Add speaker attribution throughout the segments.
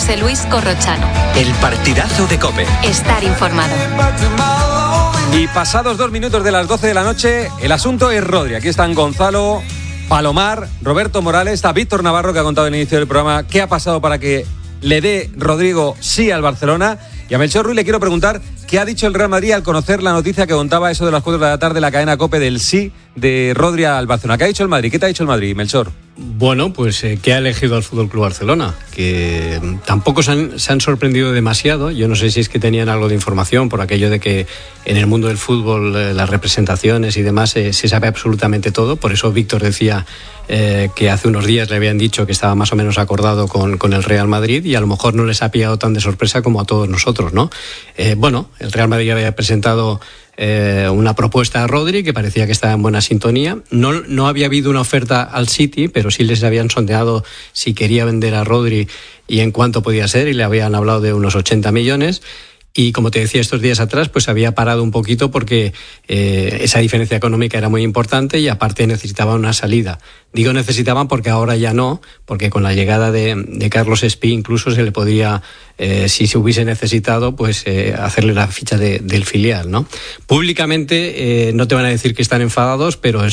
Speaker 1: José Luis Corrochano.
Speaker 2: El partidazo de COPE.
Speaker 1: Estar informado.
Speaker 3: Y pasados 2 minutos de las 12 de la noche, el asunto es Rodri. Aquí están Gonzalo, Palomar, Roberto Morales, está Víctor Navarro, que ha contado en el inicio del programa qué ha pasado para que le dé Rodrigo sí al Barcelona. Y a Melchor Ruiz le quiero preguntar qué ha dicho el Real Madrid al conocer la noticia que contaba eso de las 4 de la tarde en la cadena COPE del sí de Rodri al Barcelona. ¿Qué ha dicho el Madrid? ¿Qué te ha dicho el Madrid, Melchor?
Speaker 4: Bueno, pues que ha elegido al FC Barcelona, que tampoco se han sorprendido demasiado. Yo no sé si es que tenían algo de información por aquello de que en el mundo del fútbol las representaciones y demás se sabe absolutamente todo. Por eso Víctor decía que hace unos días le habían dicho que estaba más o menos acordado con el Real Madrid, y a lo mejor no les ha pillado tan de sorpresa como a todos nosotros, ¿no? Bueno, el Real Madrid había presentado una propuesta a Rodri que parecía que estaba en buena sintonía. No había habido una oferta al City, pero sí les habían sondeado si quería vender a Rodri y en cuánto podía ser, y le habían hablado de unos 80 millones. Y como te decía estos días atrás, pues había parado un poquito porque esa diferencia económica era muy importante y aparte necesitaban una salida. Digo necesitaban porque ahora ya no, porque con la llegada de Carlos Espí incluso se le podría, si se hubiese necesitado, pues hacerle la ficha del filial, ¿no? Públicamente no te van a decir que están enfadados, pero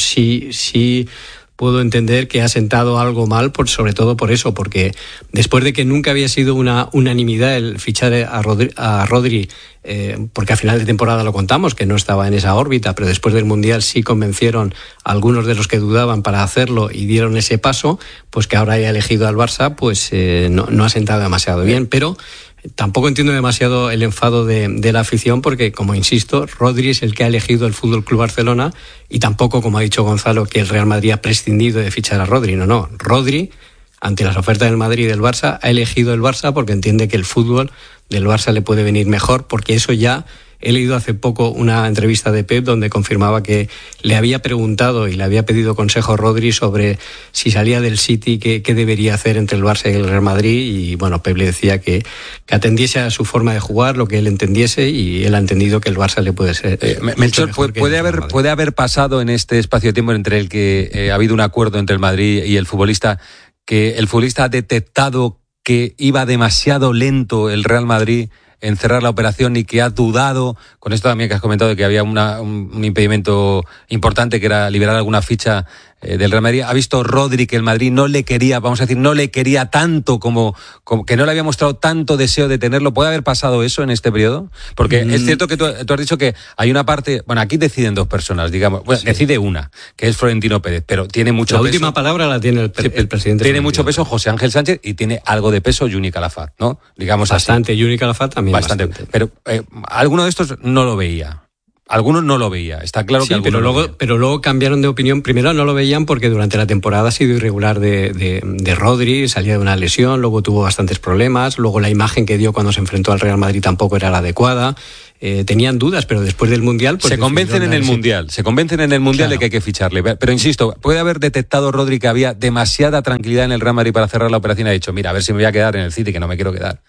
Speaker 4: sí puedo entender que ha sentado algo mal, sobre todo por eso, porque después de que nunca había sido una unanimidad el fichar a Rodri, porque a final de temporada lo contamos, que no estaba en esa órbita, pero después del Mundial sí convencieron a algunos de los que dudaban para hacerlo y dieron ese paso, pues que ahora haya elegido al Barça, pues no ha sentado demasiado bien, pero tampoco entiendo demasiado el enfado de la afición porque, como insisto, Rodri es el que ha elegido el FC Barcelona y tampoco, como ha dicho Gonzalo, que el Real Madrid ha prescindido de fichar a Rodri. No. Rodri, ante las ofertas del Madrid y del Barça, ha elegido el Barça porque entiende que el fútbol del Barça le puede venir mejor, porque eso ya... He leído hace poco una entrevista de Pep donde confirmaba que le había preguntado y le había pedido consejo a Rodri sobre si salía del City, qué debería hacer entre el Barça y el Real Madrid, y bueno, Pep le decía que atendiese a su forma de jugar, lo que él entendiese, y él ha entendido que el Barça le puede ser...
Speaker 3: Melchor, ¿puede haber pasado en este espacio de tiempo entre el que ha habido un acuerdo entre el Madrid y el futbolista, que el futbolista ha detectado que iba demasiado lento el Real Madrid en cerrar la operación y que ha dudado, con esto también que has comentado de que había un impedimento importante que era liberar alguna ficha del Real Madrid? ¿Ha visto Rodri que el Madrid no le quería, vamos a decir, no le quería tanto como que no le había mostrado tanto deseo de tenerlo? ¿Puede haber pasado eso en este periodo? Porque es cierto que tú has dicho que hay una parte, bueno, aquí deciden dos personas, digamos, bueno, sí. Decide una, que es Florentino Pérez, pero tiene mucho peso.
Speaker 4: La última palabra la tiene el presidente.
Speaker 3: Tiene mucho peso José Ángel Sánchez y tiene algo de peso Yuni Calafat, ¿no? Digamos
Speaker 4: bastante,
Speaker 3: así.
Speaker 4: Yuni Calafat también bastante.
Speaker 3: Pero alguno de estos no lo veía. Algunos no lo veía, está claro que algunos
Speaker 4: pero luego cambiaron de opinión. Primero no lo veían porque durante la temporada ha sido irregular de Rodri, salía de una lesión, luego tuvo bastantes problemas, luego la imagen que dio cuando se enfrentó al Real Madrid tampoco era la adecuada. Tenían dudas, pero después del Mundial... Pues
Speaker 3: se convencen en el Mundial claro, de que hay que ficharle. Pero insisto, puede haber detectado Rodri que había demasiada tranquilidad en el Real Madrid para cerrar la operación y ha dicho, mira, a ver si me voy a quedar en el City, que no me quiero quedar.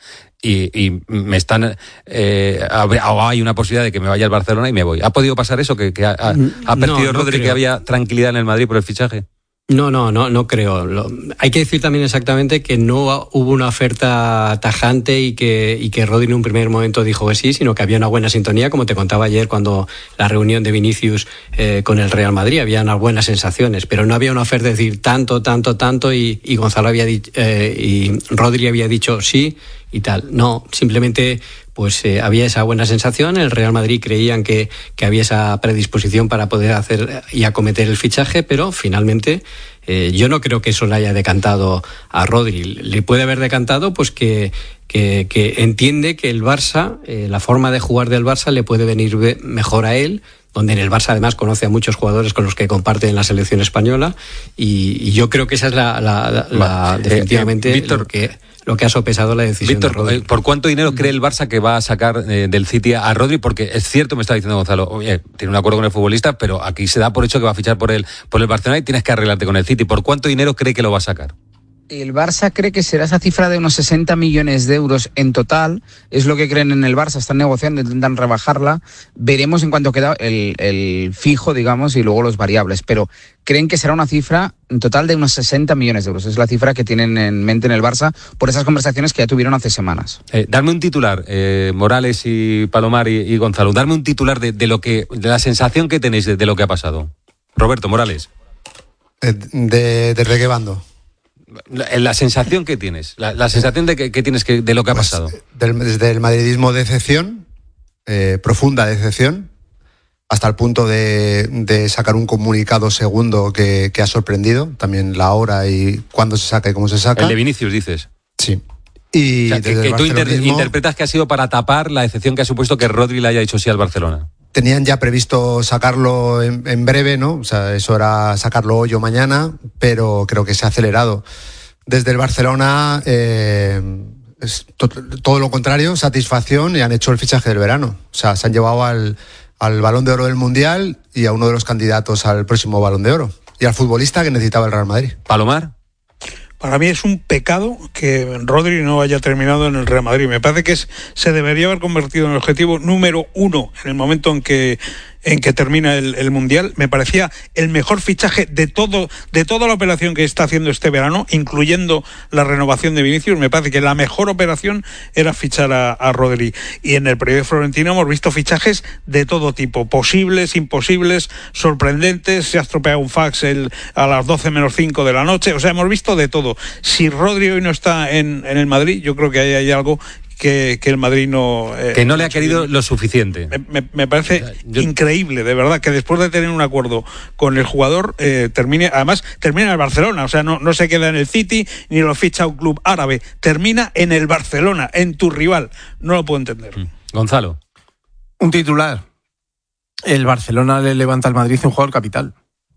Speaker 3: Y me están... hay una posibilidad de que me vaya al Barcelona y me voy. ¿Ha podido pasar eso? ¿Que ha percibido Rodri creo que había tranquilidad en el Madrid por el fichaje?
Speaker 4: No creo. Hay que decir también exactamente que no hubo una oferta tajante y que Rodri en un primer momento dijo que sí, sino que había una buena sintonía, como te contaba ayer cuando la reunión de Vinicius con el Real Madrid, había unas buenas sensaciones, pero no había una oferta de decir tanto y Gonzalo había dicho, y Rodri había dicho sí y tal. No, simplemente pues había esa buena sensación. El Real Madrid creían que había esa predisposición para poder hacer y acometer el fichaje, pero finalmente yo no creo que eso le haya decantado a Rodri. Le puede haber decantado pues que entiende que el Barça, la forma de jugar del Barça le puede venir mejor a él, donde en el Barça además conoce a muchos jugadores con los que comparte en la selección española, y yo creo que esa es definitivamente Víctor, lo que ha sopesado la decisión
Speaker 3: Víctor,
Speaker 4: de Rodri.
Speaker 3: ¿Por cuánto dinero cree el Barça que va a sacar del City a Rodri? Porque es cierto, me está diciendo Gonzalo, oye, tiene un acuerdo con el futbolista, pero aquí se da por hecho que va a fichar por el Barcelona y tienes que arreglarte con el City. ¿Por cuánto dinero cree que lo va a sacar?
Speaker 5: El Barça cree que será esa cifra de unos 60 millones de euros en total, es lo que creen en el Barça, están negociando, intentan rebajarla, veremos en cuánto queda el fijo, digamos, y luego los variables, pero creen que será una cifra en total de unos 60 millones de euros, es la cifra que tienen en mente en el Barça por esas conversaciones que ya tuvieron hace semanas.
Speaker 3: Darme un titular, Morales y Palomar y Gonzalo, darme un titular de la sensación que tenéis de lo que ha pasado. Roberto, Morales.
Speaker 6: ¿De qué bando?
Speaker 3: La sensación que tienes, la sensación de que tienes de lo que ha pasado.
Speaker 6: Desde el madridismo, decepción, profunda decepción, hasta el punto de sacar un comunicado segundo que ha sorprendido, también la hora y cuándo se saca y cómo se saca.
Speaker 3: El de Vinicius, dices.
Speaker 6: Sí. Y
Speaker 3: o sea, que tú interpretas que ha sido para tapar la decepción que ha supuesto que Rodri le haya dicho sí al Barcelona.
Speaker 6: Tenían ya previsto sacarlo en breve, ¿no? O sea, eso era sacarlo hoy o mañana, pero creo que se ha acelerado. Desde el Barcelona, es todo lo contrario, satisfacción, y han hecho el fichaje del verano. O sea, se han llevado al Balón de Oro del Mundial y a uno de los candidatos al próximo Balón de Oro. Y al futbolista que necesitaba el Real Madrid.
Speaker 3: Palomar.
Speaker 7: Para mí es un pecado que Rodri no haya terminado en el Real Madrid. Me parece que se debería haber convertido en el objetivo número 1 en el momento en que termina el Mundial. Me parecía el mejor fichaje de toda la operación que está haciendo este verano, incluyendo la renovación de Vinicius. Me parece que la mejor operación era fichar a Rodri. Y en el periodo de Florentino hemos visto fichajes de todo tipo, posibles, imposibles, sorprendentes. Se ha estropeado un fax a las 12 menos 5 de la noche. O sea, hemos visto de todo. Si Rodri hoy no está en el Madrid, yo creo que ahí hay algo que el Madrid no...
Speaker 3: que no le ha querido lo suficiente.
Speaker 7: Me parece increíble, de verdad, que después de tener un acuerdo con el jugador, termine en el Barcelona. O sea, no se queda en el City, ni lo ficha un club árabe. Termina en el Barcelona, en tu rival. No lo puedo entender.
Speaker 3: Gonzalo.
Speaker 8: Un titular. El Barcelona le levanta al Madrid un jugador capital.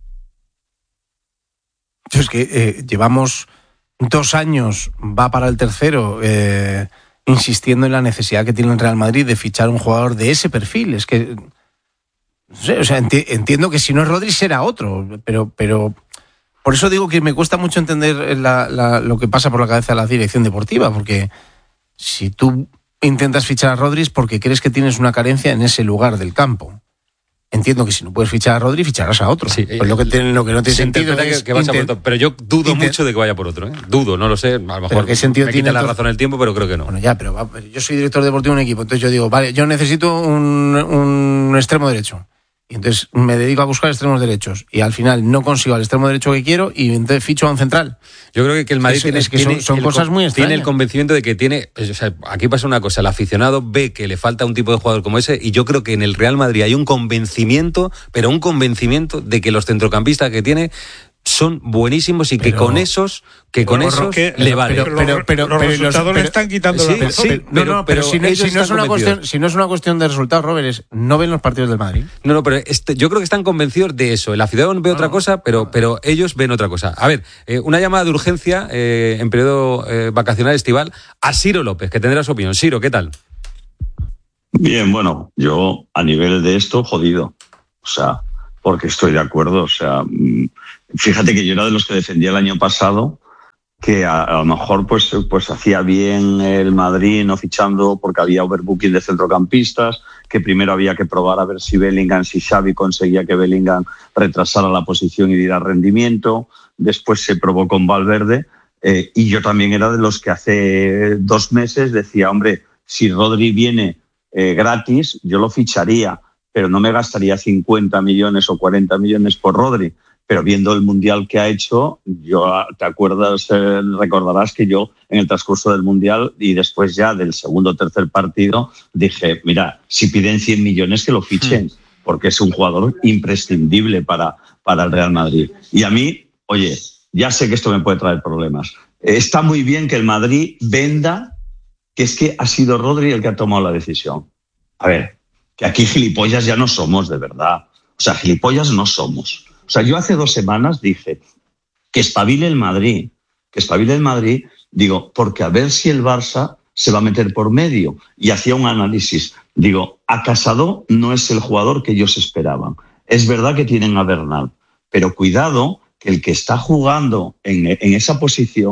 Speaker 8: Es que llevamos 2 años, va para el tercero, insistiendo en la necesidad que tiene el Real Madrid de fichar un jugador de ese perfil. Es que, no sé, o sea, entiendo que si no es Rodri será otro, pero por eso digo que me cuesta mucho entender lo que pasa por la cabeza de la dirección deportiva, porque si tú intentas fichar a Rodri es porque crees que tienes una carencia en ese lugar del campo. Entiendo que si no puedes fichar a Rodri, ficharás a otro. Sí, pues lo que no tiene sentido es
Speaker 3: que vaya por otro. Pero yo dudo mucho de que vaya por otro. Dudo, no lo sé. A lo mejor
Speaker 8: ¿qué sentido
Speaker 3: me
Speaker 8: tiene
Speaker 3: quita la razón el tiempo, pero creo que no.
Speaker 8: Bueno, ya, pero yo soy director deportivo de un equipo, entonces yo digo, vale, yo necesito un extremo derecho. Y entonces me dedico a buscar extremos derechos. Y al final no consigo al extremo derecho que quiero y entonces ficho a un central.
Speaker 3: Yo creo que el Madrid
Speaker 8: son cosas muy extrañas.
Speaker 3: Tiene el convencimiento de que tiene... O sea, aquí pasa una cosa, el aficionado ve que le falta un tipo de jugador como ese y yo creo que en el Real Madrid hay un convencimiento, pero un convencimiento de que los centrocampistas que tiene son buenísimos y que con esos le vale.
Speaker 7: Pero los resultados le están quitando la razón.
Speaker 8: Pero si no es una cuestión de resultados, Robert, no ven los partidos del Madrid.
Speaker 3: No, pero yo creo que están convencidos de eso. El aficionado ve otra cosa, pero ellos ven otra cosa. A ver, una llamada de urgencia en periodo vacacional estival a Ciro López, que tendrá su opinión. Ciro, ¿qué tal?
Speaker 9: Bien, bueno, yo a nivel de esto, jodido. O sea, porque estoy de acuerdo. O sea, fíjate que yo era de los que defendía el año pasado que a lo mejor pues hacía bien el Madrid no fichando porque había overbooking de centrocampistas, que primero había que probar a ver si Xavi conseguía que Bellingham retrasara la posición y diera rendimiento. Después se probó con Valverde y yo también era de los que hace 2 meses decía, hombre, si Rodri viene gratis, yo lo ficharía, pero no me gastaría 50 millones o 40 millones por Rodri. Pero viendo el Mundial que ha hecho, recordarás que yo en el transcurso del Mundial y después ya del segundo o tercer partido dije, mira, si piden 100 millones que lo fichen, porque es un jugador imprescindible para el Real Madrid. Y a mí, oye, ya sé que esto me puede traer problemas. Está muy bien que el Madrid venda que es que ha sido Rodri el que ha tomado la decisión. A ver, que aquí gilipollas ya no somos, de verdad. O sea, gilipollas no somos. O sea, yo hace 2 semanas dije que espabile el Madrid, digo, porque a ver si el Barça se va a meter por medio. Y hacía un análisis. Digo, a Casado no es el jugador que ellos esperaban. Es verdad que tienen a Bernal, pero cuidado que el que está jugando en esa posición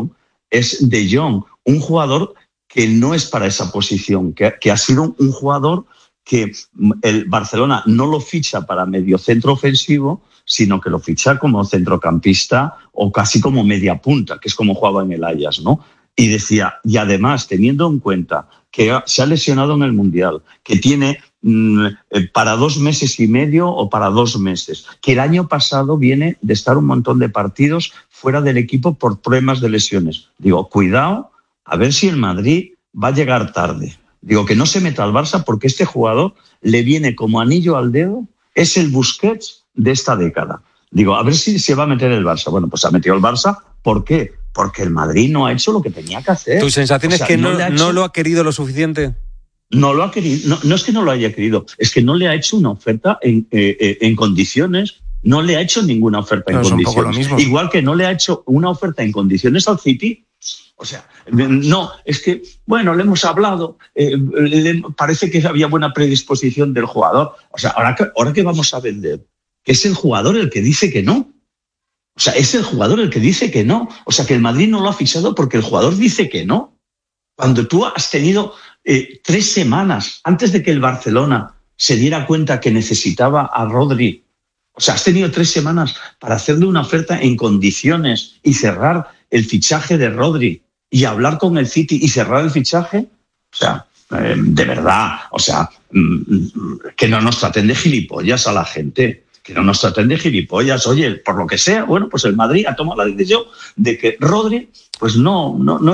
Speaker 9: es De Jong, un jugador que no es para esa posición, que ha sido un jugador que el Barcelona no lo ficha para mediocentro ofensivo, sino que lo ficha como centrocampista o casi como media punta, que es como jugaba en el Ajax, ¿no? Y decía, y además, teniendo en cuenta que se ha lesionado en el Mundial, que tiene para 2 meses y medio o para 2 meses, que el año pasado viene de estar un montón de partidos fuera del equipo por problemas de lesiones. Digo, cuidado, a ver si el Madrid va a llegar tarde. Digo, que no se meta al Barça porque este jugador le viene como anillo al dedo, es el Busquets de esta década. Digo, a ver si se va a meter el Barça. Bueno, pues se ha metido el Barça. ¿Por qué? Porque el Madrid no ha hecho lo que tenía que hacer.
Speaker 3: ¿Tu sensación es que no lo ha querido lo suficiente?
Speaker 9: No lo ha querido. No es que no lo haya querido, es que no le ha hecho una oferta en condiciones. No le ha hecho ninguna oferta en condiciones. Es un poco lo mismo. Igual que no le ha hecho una oferta en condiciones al City. O sea, no, es que, bueno, le hemos hablado, parece que había buena predisposición del jugador. O sea, ahora que vamos a vender, que es el jugador el que dice que no. O sea, es el jugador el que dice que no. O sea, que el Madrid no lo ha fichado porque el jugador dice que no. Cuando tú has tenido 3 semanas antes de que el Barcelona se diera cuenta que necesitaba a Rodri, o sea, has tenido 3 semanas para hacerle una oferta en condiciones y cerrar el fichaje de Rodri y hablar con el City y cerrar el fichaje. O sea, de verdad, o sea, que no nos traten de gilipollas a la gente. Que no nos traten de gilipollas. Oye, por lo que sea, bueno, pues el Madrid ha tomado la decisión de que Rodri, pues no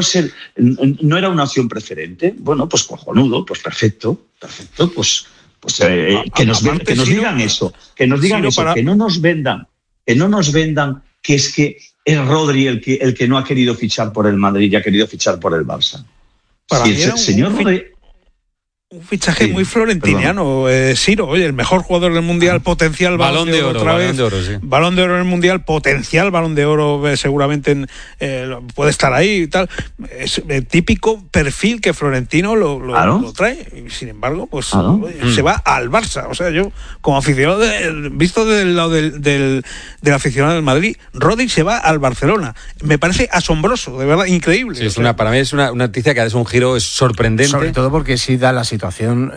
Speaker 9: era una opción preferente. Bueno, pues cojonudo, pues perfecto, pues que nos digan eso, que nos digan eso, que no nos vendan que es que es Rodri el que no ha querido fichar por el Madrid y ha querido fichar por el Barça.
Speaker 7: Para mí el señor Rodri. Un fichaje muy florentiniano, Siro, oye, el mejor jugador del Mundial, potencial Balón de Oro otra vez. Balón de Oro en el Mundial, potencial Balón de Oro, seguramente puede estar ahí y tal. Es el típico perfil que Florentino lo trae. Y sin embargo, pues se va al Barça. O sea, yo, como aficionado, visto desde el lado del aficionado del Madrid, Rodri se va al Barcelona. Me parece asombroso, de verdad, increíble.
Speaker 3: Sí, para mí es una noticia que es un giro sorprendente.
Speaker 8: Sobre todo porque sí da la situación,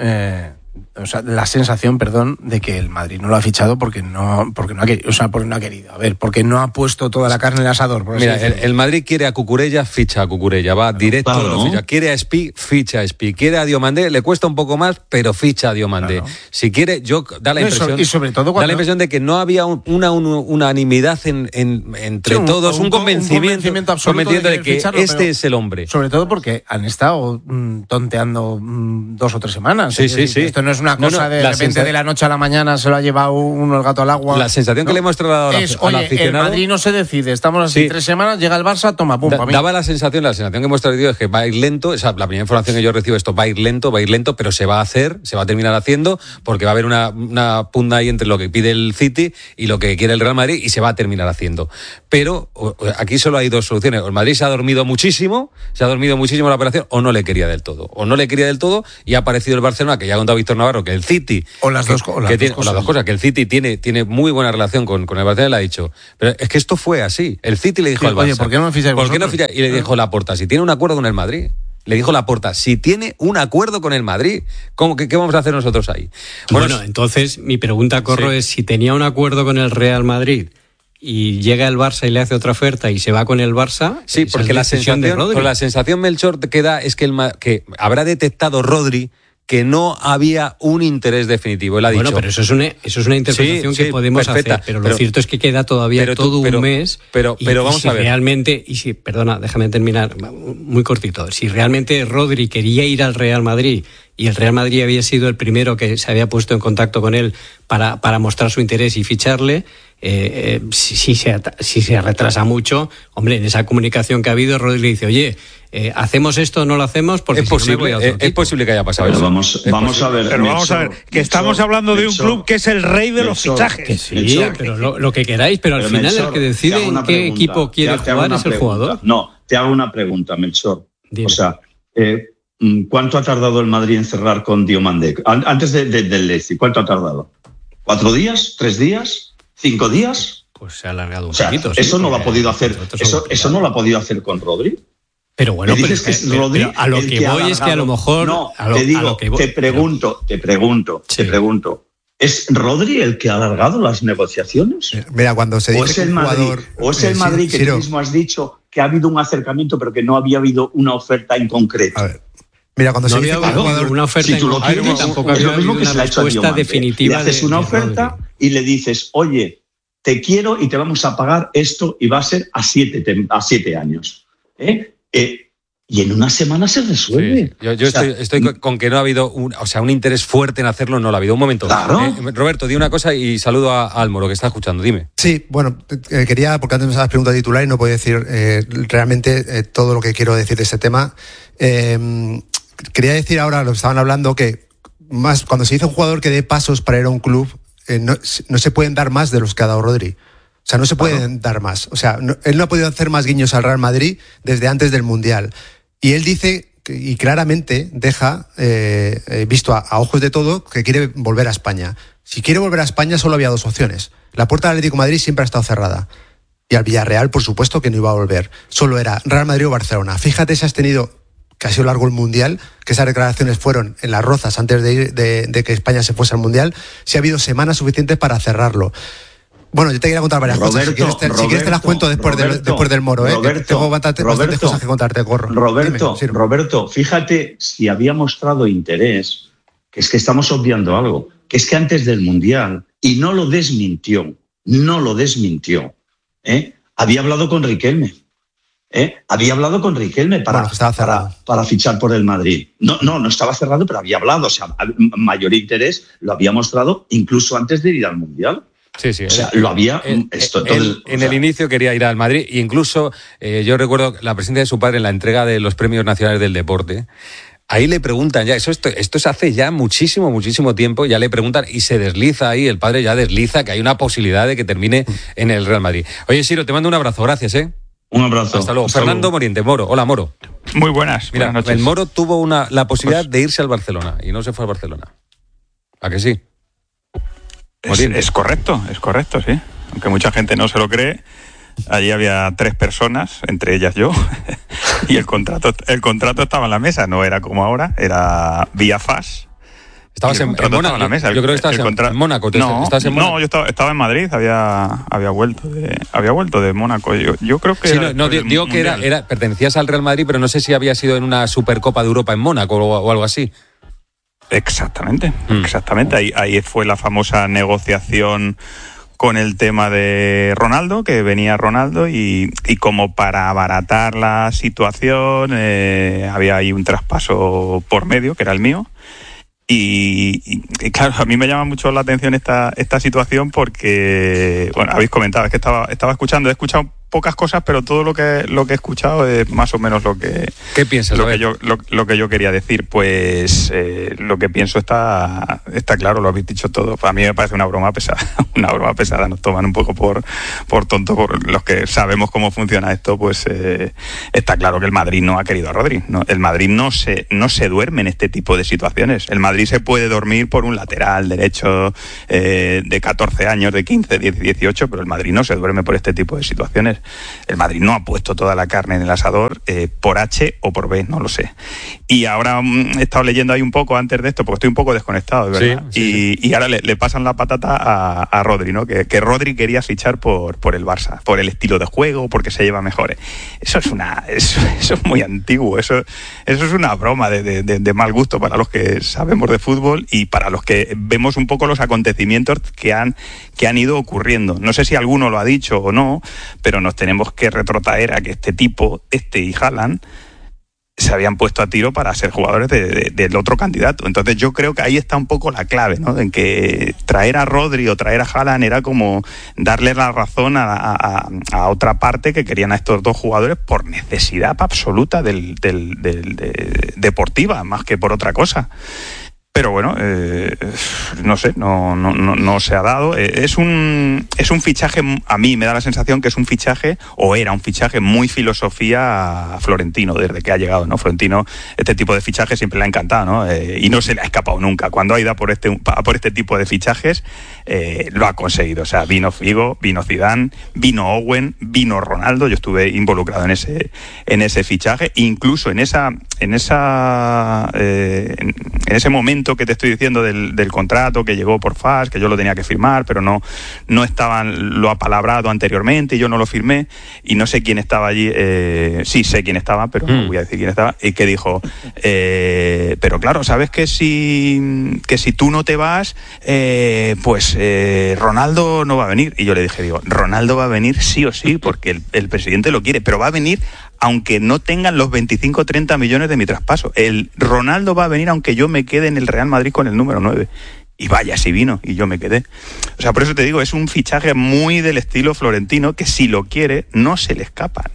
Speaker 8: la sensación, de que el Madrid no lo ha fichado porque no ha querido. A ver, porque no ha puesto toda la carne en el asador.
Speaker 3: Mira, el Madrid quiere a Cucurella, ficha a Cucurella, va directo, lo ficha. Quiere a Espi, ficha a Espi. Quiere a Diomandé, le cuesta un poco más, pero ficha a Diomandé. Claro. Si quiere, da la impresión, y sobre todo da la impresión de que no había una unanimidad entre todos, un convencimiento absoluto de que ficharlo, este es el hombre.
Speaker 8: Sobre todo porque han estado tonteando 2 o 3 semanas.
Speaker 3: Sí.
Speaker 8: Esto no es una cosa de repente de la noche a la mañana se lo ha llevado uno el gato al agua.
Speaker 3: La sensación que le hemos trasladado al aficionado...
Speaker 8: el Madrid no se decide, estamos así 3 semanas, llega el Barça, toma, pum,
Speaker 3: daba la sensación que hemos traído es que va a ir lento, la primera información que yo recibo esto va a ir lento, pero se va a terminar haciendo, porque va a haber una pugna ahí entre lo que pide el City y lo que quiere el Real Madrid, y se va a terminar haciendo. Pero aquí solo hay 2 soluciones. El Madrid se ha dormido muchísimo la operación, o no le quería del todo. Y ha aparecido el Barcelona, que ya ha contado Víctor Navarro, que el City...
Speaker 8: O las dos
Speaker 3: cosas, que el City tiene muy buena relación con el Barcelona, le ha dicho. Pero es que esto fue así. El City le dijo al Barça...
Speaker 8: Oye, ¿por qué no me ficháis vosotros?
Speaker 3: Y le dijo Laporta, si tiene un acuerdo con el Madrid... Le dijo Laporta, si tiene un acuerdo con el Madrid, ¿qué vamos a hacer nosotros ahí?
Speaker 4: Bueno, entonces mi pregunta, Corro, es si tenía un acuerdo con el Real Madrid y llega el Barça y le hace otra oferta y se va con el Barça...
Speaker 3: Sí, porque la sensación, Melchor, que da es que habrá detectado Rodri que no había un interés definitivo. Él ha dicho...
Speaker 4: Bueno, pero eso es una interpretación que podemos perfecta, hacer, pero lo cierto es que queda todavía un mes.
Speaker 3: Pero vamos a ver.
Speaker 4: Perdona, déjame terminar muy cortito. Si realmente Rodri quería ir al Real Madrid y el Real Madrid había sido el primero que se había puesto en contacto con él para mostrar su interés y ficharle, si se retrasa mucho, hombre, en esa comunicación que ha habido, Rodri le dice, oye, ¿hacemos esto o no lo hacemos? Porque
Speaker 3: es posible que haya pasado eso.
Speaker 9: Vamos a ver.
Speaker 7: Pero vamos a ver, que estamos hablando de un club que es el rey de los fichajes.
Speaker 4: Que sí, pero lo que queráis, pero al final el que decide en qué equipo quiere jugar es el jugador.
Speaker 9: No, te hago una pregunta, Melchor. Dime. O sea, ¿cuánto ha tardado el Madrid en cerrar con Diomandé? Antes del Leipzig, ¿cuánto ha tardado? ¿4 días? ¿3 días? ¿5 días?
Speaker 4: Pues se ha alargado un
Speaker 9: poquito. Eso no lo ha podido hacer. Eso no lo ha podido hacer con Rodri.
Speaker 4: Pero bueno,
Speaker 9: me dices que es Rodri,
Speaker 4: pero a lo que voy es que a lo mejor...
Speaker 9: No, te digo, te pregunto. ¿Es Rodri el que ha alargado las negociaciones?
Speaker 6: Mira, cuando se dice que un jugador...
Speaker 9: ¿O es el Madrid que tú mismo has dicho que ha habido un acercamiento pero que no había habido una oferta en concreto?
Speaker 6: A ver. Mira, cuando
Speaker 4: no
Speaker 6: se dice que un jugador...
Speaker 4: una oferta
Speaker 9: si tú lo quieres,
Speaker 4: tampoco
Speaker 9: es lo
Speaker 4: había
Speaker 9: mismo que
Speaker 4: una
Speaker 9: se le ha hecho a
Speaker 4: respuesta definitiva.
Speaker 9: Le haces una oferta y le dices, oye, te quiero y te vamos a pagar esto y va a ser a 7 años. Y en una semana se resuelve.
Speaker 3: Sí. Yo estoy con que no ha habido un interés fuerte en hacerlo, no lo ha habido. Un momento.
Speaker 9: Claro.
Speaker 3: Roberto, di una cosa y saludo a Álvaro, que está escuchando. Dime.
Speaker 6: Sí, bueno, quería, porque antes me estabas preguntando titular y no puedo decir realmente todo lo que quiero decir de este tema. Quería decir ahora, lo que estaban hablando, que más cuando se dice un jugador que dé pasos para ir a un club, no se pueden dar más de los que ha dado Rodri. O sea, no se pueden dar más. O sea, él no ha podido hacer más guiños al Real Madrid desde antes del Mundial. Y él dice, y claramente deja visto a ojos de todo, que quiere volver a España. Si quiere volver a España solo había 2 opciones. La puerta del Atlético de Madrid siempre ha estado cerrada. Y al Villarreal, por supuesto, que no iba a volver. Solo era Real Madrid o Barcelona. Fíjate si has tenido, que ha sido largo el Mundial, que esas declaraciones fueron en Las Rozas antes de que España se fuese al Mundial, si ha habido semanas suficientes para cerrarlo. Bueno, yo te quería contar varias cosas. Si quieres te las cuento después del Moro. Tengo bastantes cosas que contarte, Corro.
Speaker 9: Roberto, fíjate si había mostrado interés, que es que estamos obviando algo, que es que antes del Mundial, y no lo desmintió, había hablado con Riquelme. Para fichar por el Madrid. No estaba cerrado, pero había hablado. O sea, mayor interés lo había mostrado incluso antes de ir al Mundial.
Speaker 3: Sí.
Speaker 9: O sea, lo había...
Speaker 3: En el inicio quería ir al Madrid e incluso yo recuerdo la presencia de su padre en la entrega de los Premios Nacionales del Deporte. Ahí le preguntan ya, esto se hace ya muchísimo tiempo, ya le preguntan y se desliza ahí, el padre ya desliza que hay una posibilidad de que termine en el Real Madrid. Oye, Siro, te mando un abrazo, gracias,
Speaker 9: Un abrazo.
Speaker 3: Hasta luego. Fernando Moriente, Moro. Hola, Moro.
Speaker 10: Muy buenas.
Speaker 3: Mira,
Speaker 10: buenas noches.
Speaker 3: el Moro tuvo la posibilidad de irse al Barcelona y no se fue al Barcelona. ¿A que sí?
Speaker 10: Es correcto, sí. Aunque mucha gente no se lo cree, allí había 3 personas, entre ellas yo, y el contrato estaba en la mesa, no era como ahora, era vía FAS.
Speaker 3: Estabas en Mónaco.
Speaker 10: En la mesa.
Speaker 3: Yo creo que estabas en Mónaco.
Speaker 10: No, yo estaba en Madrid, había vuelto de Mónaco. Yo creo que
Speaker 3: sí, digo que pertenecías al Real Madrid, pero no sé si había sido en una Supercopa de Europa en Mónaco o algo así.
Speaker 10: Exactamente. Ahí fue la famosa negociación con el tema de Ronaldo, que venía Ronaldo y como para abaratar la situación había ahí un traspaso por medio, que era el mío. Y claro, a mí me llama mucho la atención esta situación porque, bueno, habéis comentado, es que estaba escuchando, he escuchado pocas cosas, pero todo lo que he escuchado es más o menos lo que...
Speaker 3: ¿Qué piensas?
Speaker 10: Lo que yo quería decir, pues lo que pienso está claro, lo habéis dicho todo. A mí me parece una broma pesada, nos toman un poco por tonto, por los que sabemos cómo funciona esto, pues está claro que el Madrid no ha querido a Rodri, ¿no? El Madrid no se duerme en este tipo de situaciones. El Madrid se puede dormir por un lateral derecho de 14 años, de 15, 18, pero el Madrid no se duerme por este tipo de situaciones. El Madrid no ha puesto toda la carne en el asador por H o por B, no lo sé. Y ahora he estado leyendo ahí un poco antes de esto, porque estoy un poco desconectado, ¿verdad? Sí. Y ahora le pasan la patata a Rodri, ¿no? Que Rodri quería fichar por el Barça, por el estilo de juego, porque se lleva mejores. Eso es muy antiguo, eso es una broma de mal gusto para los que sabemos de fútbol y para los que vemos un poco los acontecimientos que han ido ocurriendo. No sé si alguno lo ha dicho o no, pero nos tenemos que retrotraer a que y Haaland se habían puesto a tiro para ser jugadores del otro candidato. Entonces yo creo que ahí está un poco la clave, ¿no? En que traer a Rodri o traer a Haaland era como darle la razón a otra parte que querían a estos 2 jugadores por necesidad absoluta deportiva, más que por otra cosa. Pero bueno, no sé, no se ha dado. Es un fichaje, a mí me da la sensación que es un fichaje, o era un fichaje muy filosofía a Florentino, desde que ha llegado, ¿no? Florentino, este tipo de fichajes siempre le ha encantado, ¿no? Y no se le ha escapado nunca. Cuando ha ido por este tipo de fichajes, lo ha conseguido. O sea, vino Figo, vino Zidane, vino Owen, vino Ronaldo. Yo estuve involucrado en ese fichaje. Incluso en ese momento que te estoy diciendo del contrato que llegó por FAS, que yo lo tenía que firmar, pero no estaban lo apalabrado anteriormente, y yo no lo firmé, y no sé quién estaba allí, sí sé quién estaba, pero no voy a decir quién estaba, y que dijo, pero claro, sabes que si tú no te vas, pues Ronaldo no va a venir. Y yo le dije, Ronaldo va a venir sí o sí, porque el presidente lo quiere, pero va a venir aunque no tengan los 25 o 30 millones de mi traspaso. El Ronaldo va a venir aunque yo me quede en el Real Madrid con el número 9. Y vaya, si vino, y yo me quedé. O sea, por eso te digo, es un fichaje muy del estilo Florentino, que si lo quiere, no se le escapa.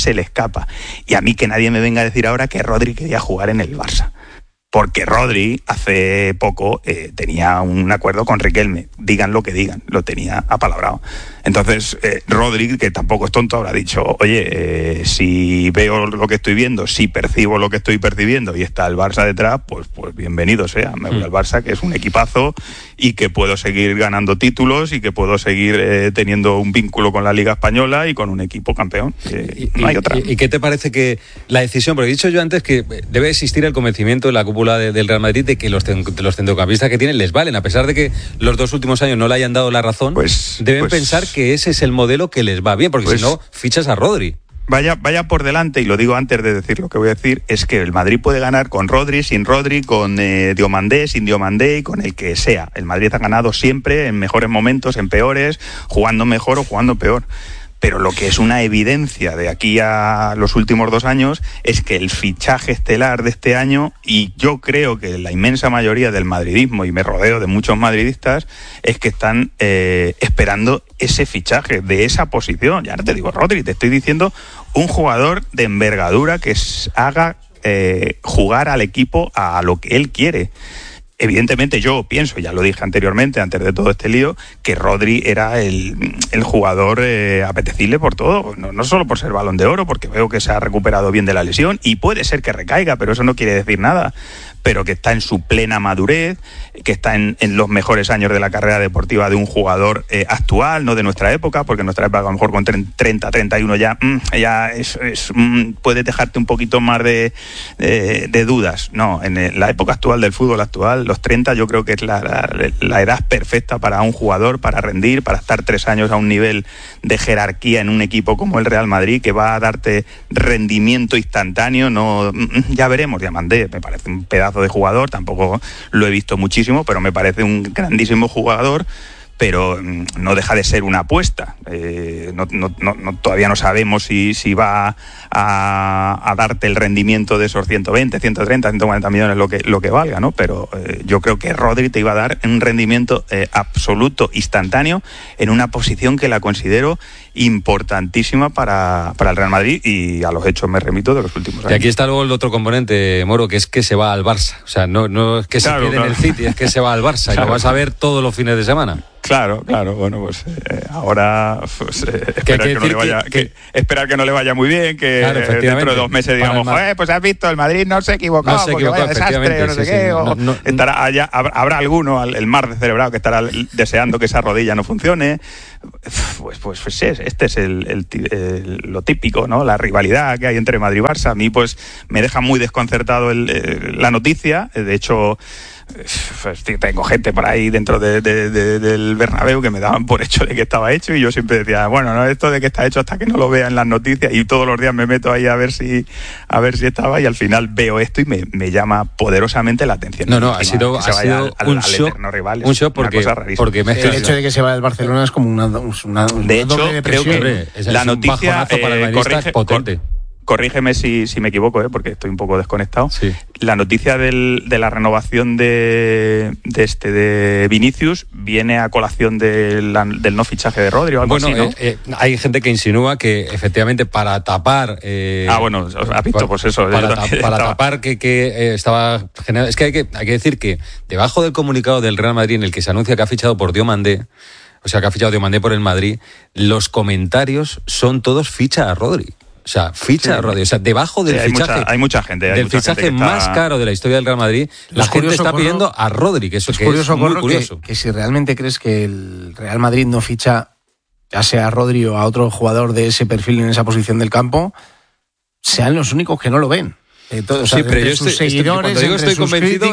Speaker 10: Y a mí que nadie me venga a decir ahora que Rodri quería jugar en el Barça. Porque Rodri hace poco tenía un acuerdo con Riquelme, digan lo que digan, lo tenía apalabrado. Entonces Rodri, que tampoco es tonto, habrá dicho, oye, si veo lo que estoy viendo, si percibo lo que estoy percibiendo y está el Barça detrás, pues bienvenido sea, me voy al Barça, que es un equipazo y que puedo seguir ganando títulos y que puedo seguir teniendo un vínculo con la Liga Española y con un equipo campeón. No hay otra.
Speaker 3: ¿Y qué te parece que la decisión, porque he dicho yo antes que debe existir el convencimiento en la cúpula del Real Madrid de que los centrocampistas que tienen les valen, a pesar de que los 2 últimos años no le hayan dado la razón, deben pensar que ese es el modelo que les va bien, porque si no, fichas a Rodri.
Speaker 10: Vaya por delante, y lo digo antes de decir lo que voy a decir, es que el Madrid puede ganar con Rodri, sin Rodri, con Diomandé, sin Diomandé y con el que sea. El Madrid ha ganado siempre, en mejores momentos, en peores, jugando mejor o jugando peor. Pero lo que es una evidencia de aquí a los últimos 2 años es que el fichaje estelar de este año, y yo creo que la inmensa mayoría del madridismo, y me rodeo de muchos madridistas, es que están esperando ese fichaje de esa posición. Ya no te digo Rodri, te estoy diciendo un jugador de envergadura que haga jugar al equipo a lo que él quiere. Evidentemente yo pienso, ya lo dije anteriormente, antes de todo este lío, que Rodri era el jugador apetecible por todo, no solo por ser Balón de Oro, porque veo que se ha recuperado bien de la lesión, y puede ser que recaiga, pero eso no quiere decir nada, pero que está en su plena madurez, que está en los mejores años de la carrera deportiva de un jugador actual, no de nuestra época, porque en nuestra época a lo mejor con 30, 31 ya puede dejarte un poquito más de dudas. No, en la época actual del fútbol actual, los 30 yo creo que es la edad perfecta para un jugador, para rendir, para estar 3 años a un nivel de jerarquía en un equipo como el Real Madrid, que va a darte rendimiento instantáneo. No, ya veremos, Diomandé me parece un pedazo de jugador, tampoco lo he visto muchísimo, pero me parece un grandísimo jugador, pero no deja de ser una apuesta. Todavía no sabemos si va a darte el rendimiento de esos 120, 130, 140 millones lo que valga, ¿no? Pero yo creo que Rodri te iba a dar un rendimiento absoluto, instantáneo, en una posición que la considero importantísima para el Real Madrid, y a los hechos me remito de los últimos años.
Speaker 3: Y aquí está luego el otro componente, Moro, que es que se va al Barça. O sea, no es que se quede en el City, es que se va al Barça, y lo vas a ver todos los fines de semana.
Speaker 10: Claro, bueno, pues ahora esperar que no le vaya muy bien, que dentro de 2 meses digamos, pues has visto, el Madrid no se equivocó, porque vaya desastre, no sé qué, habrá alguno, el mar de celebrado, que estará deseando que esa rodilla no funcione. Pues este es lo típico, ¿no? La rivalidad que hay entre Madrid y Barça. A mí pues me deja muy desconcertado la noticia. De hecho, pues, tengo gente por ahí dentro del Bernabéu que me daban por hecho de que estaba hecho, y yo siempre decía, bueno, no, esto de que está hecho hasta que no lo vea en las noticias, y todos los días me meto ahí a ver si estaba, y al final veo esto y me llama poderosamente la atención.
Speaker 3: Ha sido un shock porque
Speaker 8: el hecho de que se vaya del Barcelona es como una
Speaker 10: de hecho, creo que la noticia
Speaker 3: para el madridista es potente.
Speaker 10: corrígeme si me equivoco, porque estoy un poco desconectado.
Speaker 3: Sí.
Speaker 10: La noticia de la renovación de Vinicius viene a colación del no fichaje de Rodri o algo así, ¿no?
Speaker 3: Hay gente que insinúa que efectivamente para tapar...
Speaker 10: has visto, pues eso.
Speaker 3: Para tapar que estaba generando... Es que hay que decir que debajo del comunicado del Real Madrid en el que se anuncia que ha fichado por Diomandé, o sea, que ha fichado Diomandé por el Madrid, los comentarios son todos ficha a Rodri. O sea, ficha a Rodri. O sea, debajo del fichaje...
Speaker 10: Hay mucha gente.
Speaker 3: Del fichaje más caro de la historia del Real Madrid, la gente está pidiendo a Rodri, que eso es muy curioso.
Speaker 8: Que si realmente crees que el Real Madrid no ficha, ya sea a Rodri o a otro jugador de ese perfil en esa posición del campo, sean los únicos que no lo ven.
Speaker 3: Sí, pero yo estoy convencido,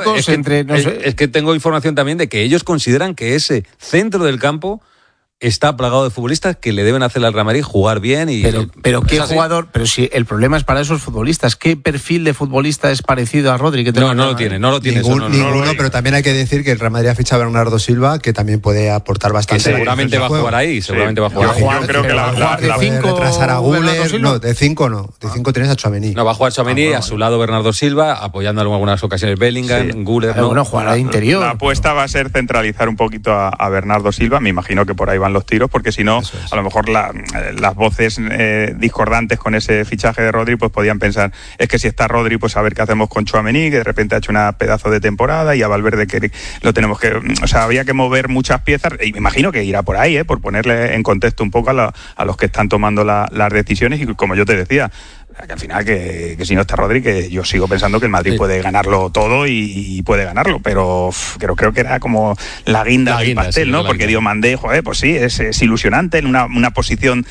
Speaker 3: es que tengo información también de que ellos consideran que ese centro del campo está plagado de futbolistas que le deben hacer al Real Madrid jugar bien y...
Speaker 8: Pero qué jugador... Pero si el problema es para esos futbolistas, ¿qué perfil de futbolista es parecido a Rodri?
Speaker 3: No lo tiene.
Speaker 6: Ninguno, pero también hay que decir que el Real Madrid ha fichado a Bernardo Silva, que también puede aportar bastante.
Speaker 3: Que seguramente va a jugar ahí,
Speaker 10: Yo creo que
Speaker 6: de 5 retrasar a Guller, no, de 5 no. De 5 tienes a Tchouaméni.
Speaker 3: No, va a jugar Tchouaméni, a su lado Bernardo Silva, apoyando en algunas ocasiones Bellingham, Guller...
Speaker 8: Bueno, jugará de interior.
Speaker 10: La apuesta va a ser centralizar un poquito a Bernardo Silva, me imagino que por ahí van los tiros, porque si no, a lo mejor las voces discordantes con ese fichaje de Rodri pues podían pensar, es que si está Rodri, pues a ver qué hacemos con Tchouaméni, que de repente ha hecho una pedazo de temporada, y a Valverde que lo tenemos que... O sea, había que mover muchas piezas, y me imagino que irá por ahí, por ponerle en contexto un poco a los que están tomando las decisiones, y como yo te decía, que al final que si no está Rodri, que yo sigo pensando que el Madrid puede ganarlo todo y puede ganarlo, pero creo que era como la guinda del pastel, ¿no? Porque Diomandé, pues sí, es ilusionante en una posición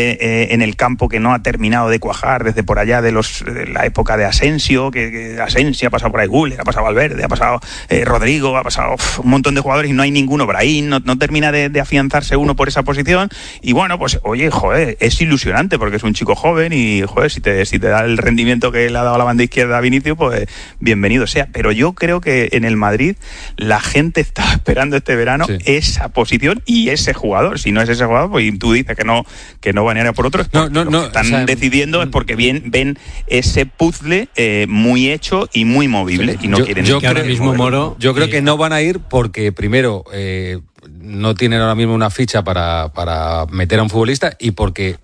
Speaker 10: en el campo que no ha terminado de cuajar desde por allá de la época de Asensio, que Asensio ha pasado por ahí, Guller, ha pasado Valverde, ha pasado Rodrigo, ha pasado un montón de jugadores y no hay ninguno por ahí, no termina de afianzarse uno por esa posición, y bueno, pues oye, es ilusionante porque es un chico joven y, si te da el rendimiento que le ha dado a la banda izquierda a Vinicius, pues bienvenido sea. Pero yo creo que en el Madrid la gente está esperando este verano esa posición y ese jugador. Si no es ese jugador, pues tú dices que no van a ir a por otro. Están decidiendo es porque ven ese puzzle muy hecho y muy movible y no quieren...
Speaker 3: Yo creo que no van a ir porque primero no tienen ahora mismo una ficha para meter a un futbolista, y porque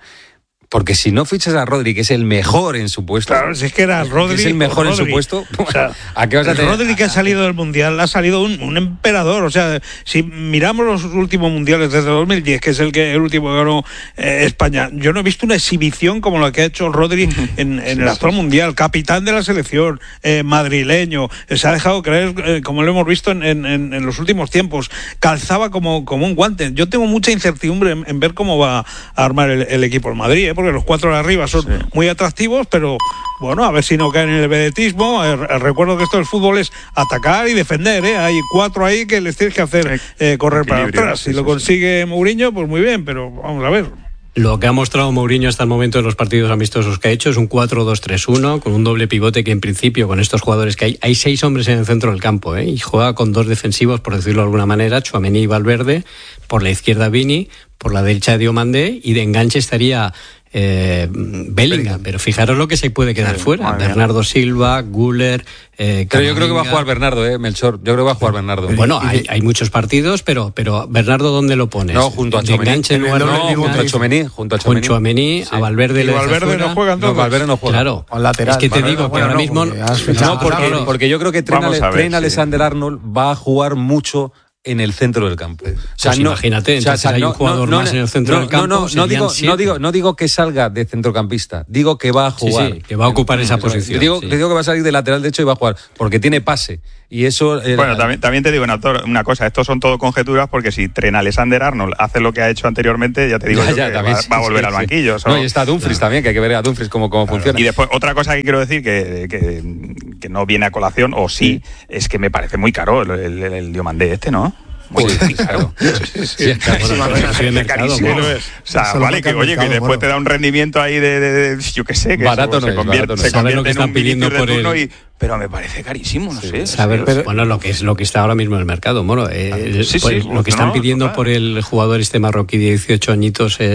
Speaker 3: si no fichas a Rodri, que es el mejor en su puesto...
Speaker 7: Claro, si es que era Rodri...
Speaker 3: Es el mejor en su puesto. O sea, ¿a qué vas a tener?
Speaker 7: Rodri que ha salido del Mundial, ha salido un emperador. O sea, si miramos los últimos Mundiales desde 2010, que es el último que ganó España, yo no he visto una exhibición como la que ha hecho Rodri en el actual Mundial. Capitán de la selección, madrileño, se ha dejado creer, como lo hemos visto en los últimos tiempos. Calzaba como un guante. Yo tengo mucha incertidumbre en ver cómo va a armar el equipo del Madrid, porque los 4 de arriba son muy atractivos, pero bueno, a ver si no caen en el vedetismo. Recuerdo que esto del fútbol es atacar y defender, hay 4 ahí que les tienes que hacer correr para atrás. Si lo consigue Mourinho, pues muy bien, pero vamos a ver.
Speaker 4: Lo que ha mostrado Mourinho hasta el momento en los partidos amistosos que ha hecho es un 4-2-3-1 con un doble pivote que en principio con estos jugadores que hay 6 hombres en el centro del campo, y juega con 2 defensivos, por decirlo de alguna manera, Tchouaméni y Valverde, por la izquierda Vini, por la derecha Diomandé, y de enganche estaría Bellingham, pero fijaros lo que se puede quedar fuera. Bernardo Silva, Guller,
Speaker 3: pero yo creo que va a jugar Bernardo, Melchor. Yo creo que va a jugar Bernardo.
Speaker 4: Bueno, hay muchos partidos, pero Bernardo, ¿dónde lo pones?
Speaker 3: No, junto a Tchouaméni. Junto a Tchouaméni,
Speaker 4: a Valverde le
Speaker 7: Valverde no juega, entonces.
Speaker 3: No, Valverde no juega.
Speaker 4: Claro, es que te digo que ahora mismo
Speaker 3: porque yo creo que Trent Alexander-Arnold va a jugar mucho en el centro del campo.
Speaker 4: O sea, imagínate, entonces hay un jugador más en el centro del campo.
Speaker 3: No digo que salga de centrocampista, digo que va a jugar.
Speaker 4: Sí, que va a ocupar esa posición.
Speaker 3: Digo que va a salir de lateral derecho y va a jugar, porque tiene pase. Y eso...
Speaker 10: Bueno, también te digo una cosa, estos son todo conjeturas, porque si Trent Alexander-Arnold hace lo que ha hecho anteriormente, ya te digo que va a volver al banquillo.
Speaker 3: No, y está Dumfries también, que hay que ver a Dumfries cómo funciona.
Speaker 10: Y después, otra cosa que quiero decir que no viene a colación, o sí, es que me parece muy caro el Diomandé ¿no?
Speaker 3: Sí, claro. Sí, es
Speaker 10: carísimo. O sea, vale, que oye, que después te da un rendimiento ahí de yo qué sé, que
Speaker 3: barato
Speaker 10: se convierte
Speaker 4: lo que
Speaker 10: en
Speaker 4: están
Speaker 10: un
Speaker 4: pidiendo por
Speaker 10: el... Pero me parece carísimo, no sé.
Speaker 4: Bueno, lo que está ahora mismo en el mercado, lo que están pidiendo por el jugador marroquí de 18 añitos,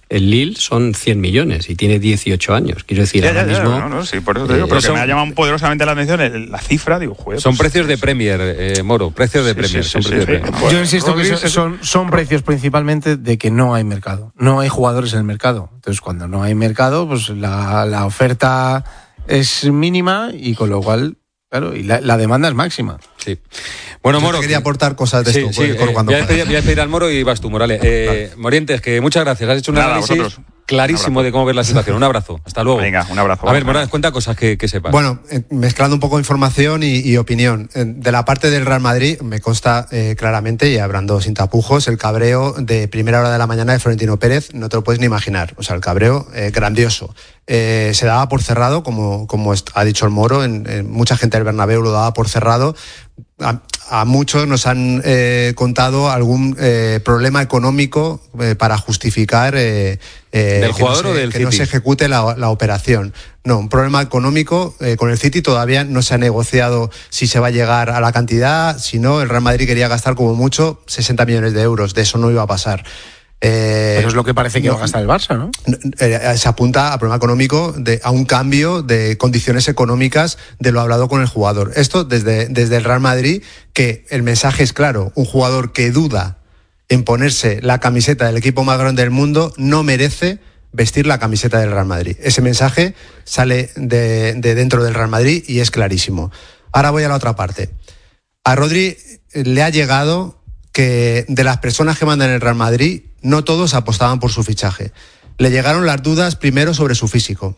Speaker 4: El Lille son 100 millones y tiene 18 años. Quiero decir, ahora mismo...
Speaker 10: Sí, por eso te digo, pero que me ha llamado poderosamente la atención la cifra, digo, joder.
Speaker 3: Son precios de Premier, Moro, precios de Premier.
Speaker 8: Yo insisto que son precios principalmente de que no hay mercado. No hay jugadores en el mercado. Entonces, cuando no hay mercado, pues la oferta es mínima y con lo cual... Claro, y la demanda es máxima.
Speaker 3: Sí. Bueno, Moro.
Speaker 6: Quería aportar cosas de esto.
Speaker 3: Voy a despedir al Moro y vas tú, Morales. Vale. Morientes, que muchas gracias. Has hecho un análisis clarísimo de cómo ver la situación. Un abrazo. Hasta luego.
Speaker 10: Venga, un abrazo.
Speaker 3: A ver, Morales, cuenta cosas que sepas.
Speaker 6: Bueno, mezclando un poco información y opinión. De la parte del Real Madrid, me consta claramente, y hablando sin tapujos, el cabreo de primera hora de la mañana de Florentino Pérez, no te lo puedes ni imaginar. O sea, el cabreo grandioso. Se daba por cerrado, como ha dicho el Moro, mucha gente del Bernabéu lo daba por cerrado. A muchos nos han contado algún problema económico para justificar
Speaker 3: ¿del jugador o del
Speaker 6: que
Speaker 3: City?
Speaker 6: No se ejecute la operación. No, un problema económico con el City todavía no se ha negociado si se va a llegar a la cantidad. Si no, el Real Madrid quería gastar como mucho 60 millones de euros. De eso no iba a pasar.
Speaker 8: Pero es lo que parece que va a gastar el Barça, ¿no?
Speaker 6: Se apunta a problema económico, a un cambio de condiciones económicas de lo hablado con el jugador. Esto desde el Real Madrid, que el mensaje es claro: un jugador que duda en ponerse la camiseta del equipo más grande del mundo no merece vestir la camiseta del Real Madrid. Ese mensaje sale de dentro del Real Madrid y es clarísimo. Ahora voy a la otra parte. A Rodri le ha llegado que de las personas que mandan en el Real Madrid, no todos apostaban por su fichaje. Le llegaron las dudas primero sobre su físico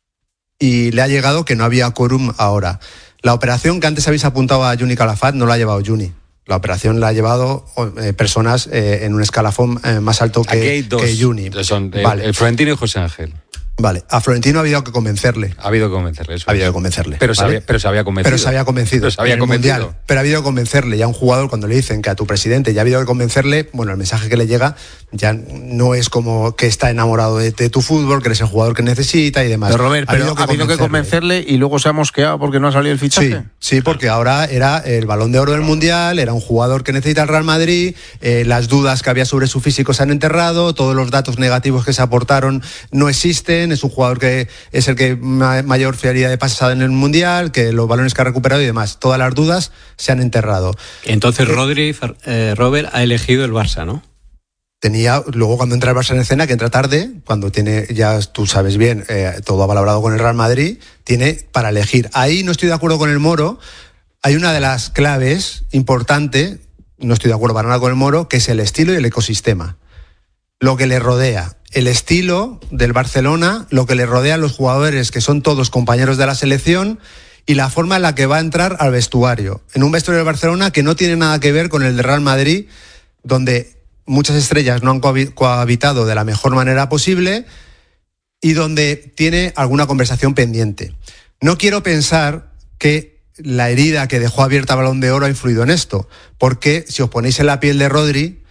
Speaker 6: y le ha llegado que no había quórum ahora. La operación que antes habéis apuntado a Juni Calafat no la ha llevado Juni. La operación la ha llevado personas en un escalafón más alto que Juni.
Speaker 3: Son
Speaker 6: vale.
Speaker 3: El Florentino y José Ángel.
Speaker 6: Vale, a Florentino ha habido que convencerle.
Speaker 3: Ha habido que convencerle, eso.
Speaker 6: Ha habido que convencerle.
Speaker 3: Pero se había convencido.
Speaker 6: Pero se había convencido. Pero ha habido que convencerle. Ya un jugador, cuando le dicen que a tu presidente ya ha habido que convencerle, bueno, el mensaje que le llega ya no es como que está enamorado de tu fútbol, que eres el jugador que necesita y demás.
Speaker 8: Pero Robert, ha habido que convencerle y luego se ha mosqueado porque no ha salido el fichaje.
Speaker 6: Sí, porque ahora era el Balón de Oro del Mundial, era un jugador que necesita el Real Madrid, las dudas que había sobre su físico se han enterrado, todos los datos negativos que se aportaron no existen, es un jugador que es el que mayor fiabilidad de pases ha dado en el Mundial, que los balones que ha recuperado y demás, todas las dudas se han enterrado.
Speaker 4: Entonces Rodri, Robert, ha elegido el Barça, ¿no?
Speaker 6: Luego cuando entra el Barça en escena, que entra tarde, cuando tiene, ya tú sabes bien, todo apalabrado con el Real Madrid, tiene para elegir. Ahí no estoy de acuerdo con el Moro. Hay una de las claves importante, no estoy de acuerdo para nada con el Moro, que es el estilo y el ecosistema. Lo que le rodea. El estilo del Barcelona, lo que le rodea a los jugadores, que son todos compañeros de la selección, y la forma en la que va a entrar al vestuario. En un vestuario del Barcelona que no tiene nada que ver con el de Real Madrid, donde muchas estrellas no han cohabitado de la mejor manera posible y donde tiene alguna conversación pendiente. No quiero pensar que la herida que dejó abierta Balón de Oro ha influido en esto, porque si os ponéis en la piel de Rodri,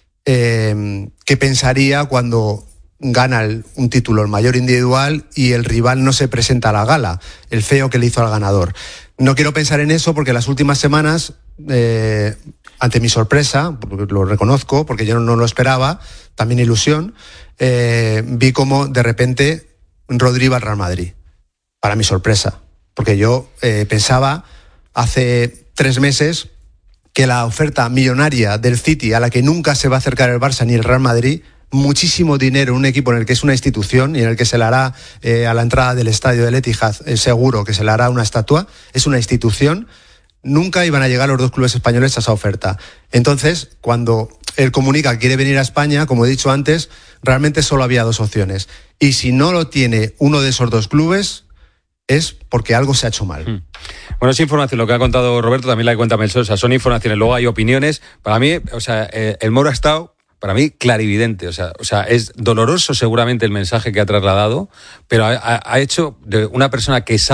Speaker 6: ¿qué pensaría cuando gana un título, el mayor individual, y el rival no se presenta a la gala, el feo que le hizo al ganador? No quiero pensar en eso porque las últimas semanas, ante mi sorpresa, porque lo reconozco, porque yo no lo esperaba, también ilusión, vi como de repente Rodri iba al Real Madrid, para mi sorpresa, porque yo pensaba hace 3 meses que la oferta millonaria del City, a la que nunca se va a acercar el Barça ni el Real Madrid, muchísimo dinero en un equipo en el que es una institución y en el que se le hará a la entrada del estadio del Etihad, seguro que se le hará una estatua, es una institución, nunca iban a llegar los dos clubes españoles a esa oferta. Entonces, cuando él comunica que quiere venir a España, como he dicho antes, realmente solo había 2 opciones. Y si no lo tiene uno de esos 2 clubes, es porque algo se ha hecho mal.
Speaker 3: Bueno, es información, lo que ha contado Roberto, también la que cuenta Melchor, o sea, son informaciones, luego hay opiniones. Para mí, o sea, el Moro ha estado, para mí, clarividente, o sea, es doloroso seguramente el mensaje que ha trasladado, pero ha hecho de una persona que sabe